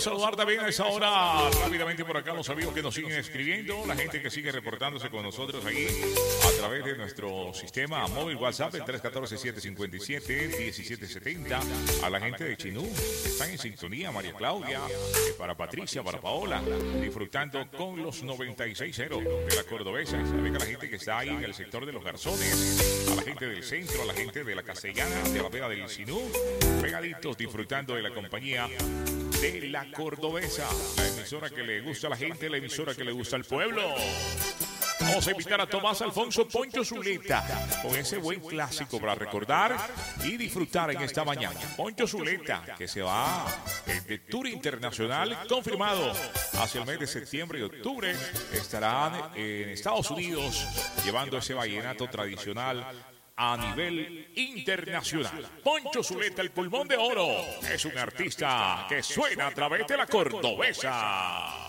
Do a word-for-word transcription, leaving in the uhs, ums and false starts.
Quiero saludar también a esa hora rápidamente por acá los amigos que nos siguen escribiendo, la gente que sigue reportándose con nosotros aquí a través de nuestro sistema móvil WhatsApp, el tres uno cuatro, siete cinco siete, uno siete siete cero, a la gente de Chinú, que están en sintonía, María Claudia, eh, para Patricia, para Paola, disfrutando con los noventa y seis cero de la Cordobesa, también a la gente que está ahí en el sector de los Garzones, a la gente del centro, a la gente de la Castellana, de la Vega del Sinú, pegaditos disfrutando de la compañía de la Cordobesa, la emisora que le gusta a la gente, la emisora que le gusta al pueblo. Vamos a invitar a Tomás Alfonso Poncho Zuleta con ese buen clásico para recordar y disfrutar en esta mañana. Poncho Zuleta, que se va de tour internacional confirmado hacia el mes de septiembre y octubre. Estarán en Estados Unidos llevando ese vallenato tradicional a nivel internacional. Poncho Zuleta, el pulmón de oro, es un artista que suena a través de la Cordobesa.